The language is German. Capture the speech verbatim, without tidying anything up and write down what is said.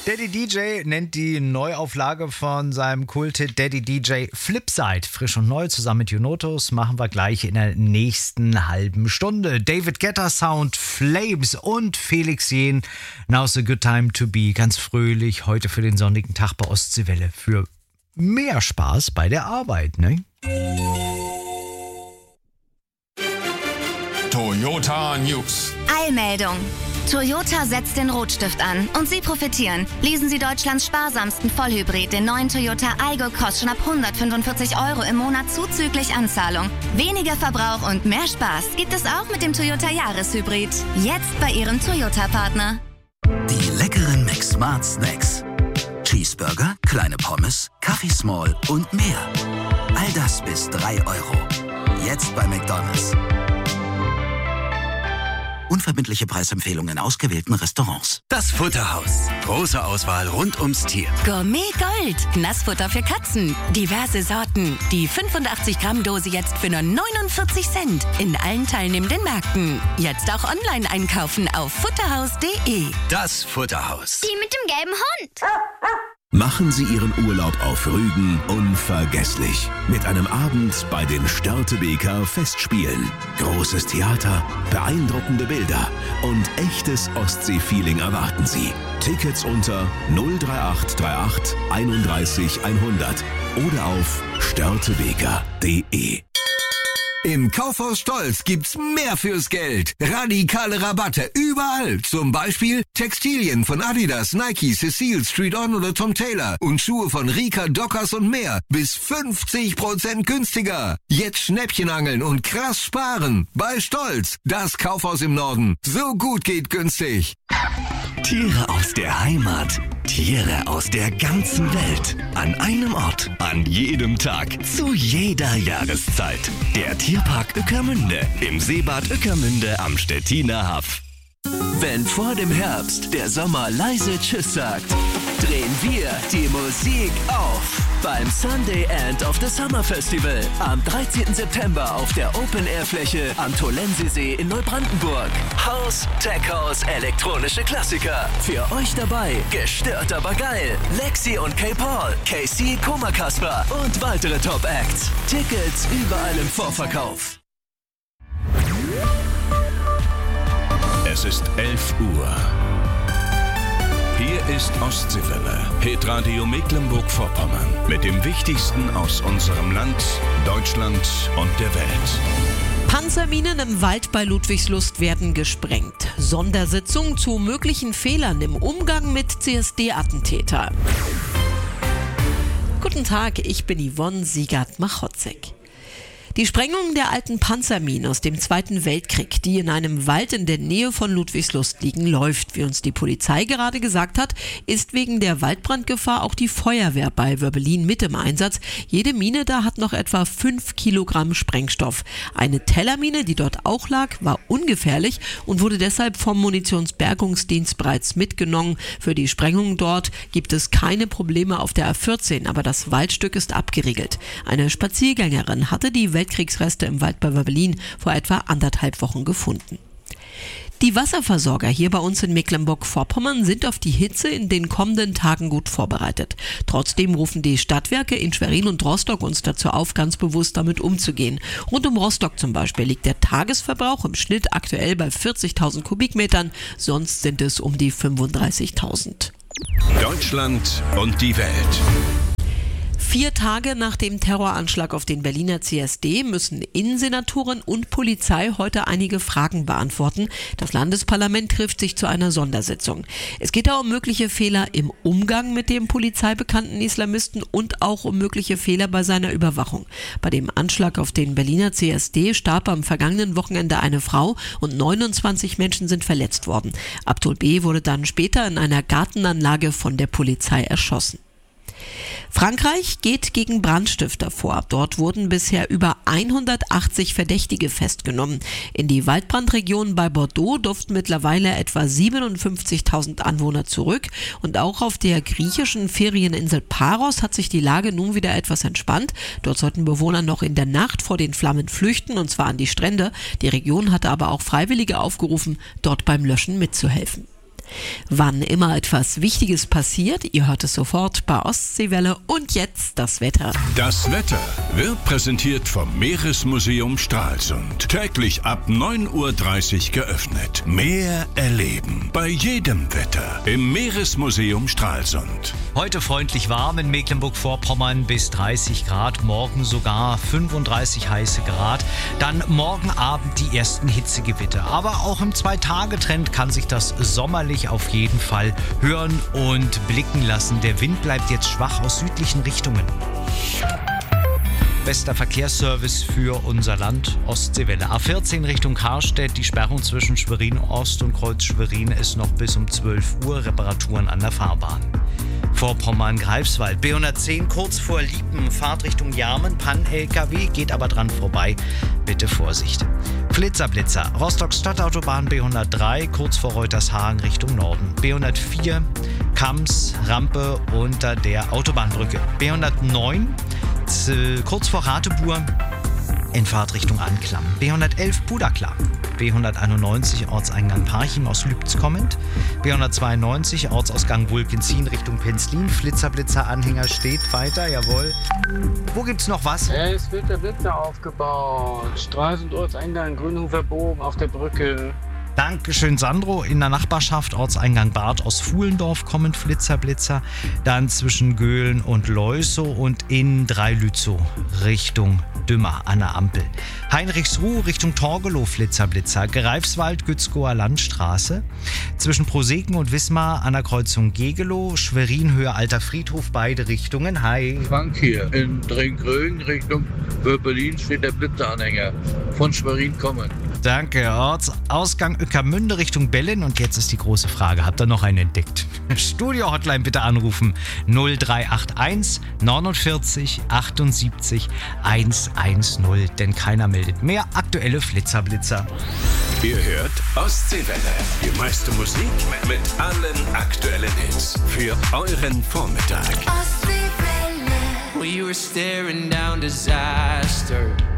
Daddy D J nennt die Neuauflage von seinem Kult-Hit Daddy D J Flipside. Frisch und neu zusammen mit Junotos machen wir gleich in der nächsten halben Stunde. David Guetta Sound, Flames und Felix Jähn. Now's a good time to be. Ganz fröhlich heute für den sonnigen Tag bei Ostseewelle. Für mehr Spaß bei der Arbeit, ne? Toyota News. Eilmeldung. Toyota setzt den Rotstift an und Sie profitieren. Lesen Sie Deutschlands sparsamsten Vollhybrid, den neuen Toyota Aygo Cross, schon ab hundertfünfundvierzig Euro im Monat zuzüglich Anzahlung. Weniger Verbrauch und mehr Spaß gibt es auch mit dem Toyota Jahreshybrid. Jetzt bei Ihrem Toyota-Partner. Die leckeren McSmart Snacks. Cheeseburger, kleine Pommes, Kaffee Small und mehr. All das bis drei Euro. Jetzt bei McDonald's. Unverbindliche Preisempfehlungen in ausgewählten Restaurants. Das Futterhaus. Große Auswahl rund ums Tier. Gourmet Gold. Nassfutter für Katzen. Diverse Sorten. Die fünfundachtzig Gramm Dose jetzt für nur neunundvierzig Cent. In allen teilnehmenden Märkten. Jetzt auch online einkaufen auf futterhaus punkt de. Das Futterhaus. Die mit dem gelben Hund. Machen Sie Ihren Urlaub auf Rügen unvergesslich. Mit einem Abend bei den Störtebeker Festspielen. Großes Theater, beeindruckende Bilder und echtes Ostsee-Feeling erwarten Sie. Tickets unter null drei acht drei acht einunddreißig hundert oder auf störtebeker punkt de. Im Kaufhaus Stolz gibt's mehr fürs Geld. Radikale Rabatte überall. Zum Beispiel Textilien von Adidas, Nike, Cecile, Street On oder Tom Taylor. Und Schuhe von Rika, Dockers und mehr. Bis fünfzig Prozent günstiger. Jetzt Schnäppchen angeln und krass sparen. Bei Stolz. Das Kaufhaus im Norden. So gut geht günstig. Tiere aus der Heimat. Tiere aus der ganzen Welt. An einem Ort. An jedem Tag. Zu jeder Jahreszeit. Der Tierpark Ueckermünde. Im Seebad Ueckermünde am Stettiner Haff. Wenn vor dem Herbst der Sommer leise Tschüss sagt, drehen wir die Musik auf. Beim Sunday End of the Summer Festival am dreizehnten September auf der Open-Air-Fläche am Tolensisee in Neubrandenburg. House, Tech House, elektronische Klassiker. Für euch dabei, gestört aber geil. Lexi und K-Paul, K C, Koma Kasper und weitere Top-Acts. Tickets überall im Vorverkauf. Es ist elf Uhr. Hier ist Ostseewelle, Hitradio Mecklenburg-Vorpommern. Mit dem Wichtigsten aus unserem Land, Deutschland und der Welt. Panzerminen im Wald bei Ludwigslust werden gesprengt. Sondersitzung zu möglichen Fehlern im Umgang mit C S D-Attentäter. Guten Tag, ich bin Yvonne Siegert-Machotzek. Die Sprengung der alten Panzerminen aus dem Zweiten Weltkrieg, die in einem Wald in der Nähe von Ludwigslust liegen, läuft. Wie uns die Polizei gerade gesagt hat, ist wegen der Waldbrandgefahr auch die Feuerwehr bei Wörbelin mit im Einsatz. Jede Mine da hat noch etwa fünf Kilogramm Sprengstoff. Eine Tellermine, die dort auch lag, war ungefährlich und wurde deshalb vom Munitionsbergungsdienst bereits mitgenommen. Für die Sprengung dort gibt es keine Probleme auf der A vierzehn, aber das Waldstück ist abgeriegelt. Eine Spaziergängerin hatte die Welt Kriegsreste im Wald bei Wörbelin vor etwa anderthalb Wochen gefunden. Die Wasserversorger hier bei uns in Mecklenburg-Vorpommern sind auf die Hitze in den kommenden Tagen gut vorbereitet. Trotzdem rufen die Stadtwerke in Schwerin und Rostock uns dazu auf, ganz bewusst damit umzugehen. Rund um Rostock zum Beispiel liegt der Tagesverbrauch im Schnitt aktuell bei vierzigtausend Kubikmetern, sonst sind es um die fünfunddreißigtausend. Deutschland und die Welt. Vier Tage nach dem Terroranschlag auf den Berliner C S D müssen Innensenatoren und Polizei heute einige Fragen beantworten. Das Landesparlament trifft sich zu einer Sondersitzung. Es geht da um mögliche Fehler im Umgang mit dem polizeibekannten Islamisten und auch um mögliche Fehler bei seiner Überwachung. Bei dem Anschlag auf den Berliner C S D starb am vergangenen Wochenende eine Frau und neunundzwanzig Menschen sind verletzt worden. Abdul B. wurde dann später in einer Gartenanlage von der Polizei erschossen. Frankreich geht gegen Brandstifter vor. Dort wurden bisher über hundertachtzig Verdächtige festgenommen. In die Waldbrandregion bei Bordeaux durften mittlerweile etwa siebenundfünfzigtausend Anwohner zurück. Und auch auf der griechischen Ferieninsel Paros hat sich die Lage nun wieder etwas entspannt. Dort sollten Bewohner noch in der Nacht vor den Flammen flüchten, und zwar an die Strände. Die Region hatte aber auch Freiwillige aufgerufen, dort beim Löschen mitzuhelfen. Wann immer etwas Wichtiges passiert, ihr hört es sofort bei Ostseewelle. Und jetzt das Wetter. Das Wetter wird präsentiert vom Meeresmuseum Stralsund. Täglich ab neun Uhr dreißig geöffnet. Meer erleben. Bei jedem Wetter im Meeresmuseum Stralsund. Heute freundlich warm in Mecklenburg-Vorpommern bis dreißig Grad, morgen sogar fünfunddreißig heiße Grad. Dann morgen Abend die ersten Hitzegewitter. Aber auch im Zwei-Tage-Trend kann sich das sommerlich auf jeden Fall hören und blicken lassen. Der Wind bleibt jetzt schwach aus südlichen Richtungen. Bester Verkehrsservice für unser Land, Ostseewelle. A vierzehn Richtung Karstedt, die Sperrung zwischen Schwerin Ost und Kreuz Schwerin ist noch bis um zwölf Uhr, Reparaturen an der Fahrbahn. Vorpommern-Greifswald, B hundertzehn kurz vor Liepen, Fahrtrichtung Jarmen, Pan-L K W, geht aber dran vorbei. Bitte Vorsicht. Flitzer-Blitzer, Rostock-Stadtautobahn B hundertdrei, kurz vor Reutershagen Richtung Norden. B hundertvier, Kams, Rampe unter der Autobahnbrücke. B hundertneun, z- kurz vor Ratebuhr, in Fahrtrichtung Anklam. B hundertelf, Pudaklar. B hunderteinundneunzig, Ortseingang Parchim aus Lübz kommend. B hundertzweiundneunzig, Ortsausgang Wulkenzin Richtung Penzlin. Flitzer-Blitzer-Anhänger steht weiter, jawohl. Wo gibt's noch was? Es wird der Blitzer aufgebaut. Stralsund Ortseingang Grünhofer Bogen auf der Brücke. Dankeschön, Sandro. In der Nachbarschaft Ortseingang Bad aus Fuhlendorf kommen Flitzer-Blitzer. Dann zwischen Göhlen und Leusow und in Dreilützow Richtung Dümmer an der Ampel. Heinrichsruh Richtung Torgelow Flitzer-Blitzer. Greifswald, Gützkower Landstraße. Zwischen Proseken und Wismar an der Kreuzung Gegelow. Schwerin, Höhe Alter Friedhof, beide Richtungen. Hi. Frank hier. In Drengrögen Richtung Berlin steht der Blitzeranhänger. Von Schwerin kommen. Danke. Ortsausgang Ueckermünde Richtung Bellin. Und jetzt ist die große Frage, habt ihr noch einen entdeckt? Studio-Hotline bitte anrufen. null drei acht eins neunundvierzig achtundsiebzig hundertzehn. Denn keiner meldet mehr aktuelle Flitzer-Blitzer. Ihr hört Ostseewelle. Die meiste Musik mit allen aktuellen Hits. Für euren Vormittag. We were staring down disaster.